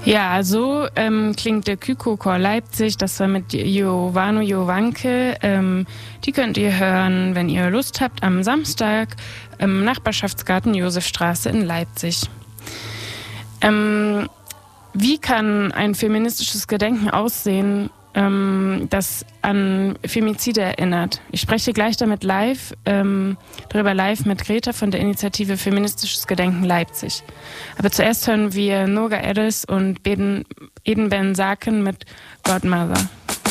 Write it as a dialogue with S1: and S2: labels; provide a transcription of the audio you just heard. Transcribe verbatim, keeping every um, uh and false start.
S1: Ja, so ähm, klingt der Kyko-Chor Leipzig. Das war mit Jovano Jovanke. Ähm, die könnt ihr hören, wenn ihr Lust habt, am Samstag im Nachbarschaftsgarten Josefstraße in Leipzig. Ähm, wie kann ein feministisches Gedenken aussehen, ähm, das an Femizide erinnert? Ich spreche gleich damit live, ähm, darüber live mit Greta von der Initiative Feministisches Gedenken Leipzig. Aber zuerst hören wir Noga Eres und Eden Ben Saken mit Godmother.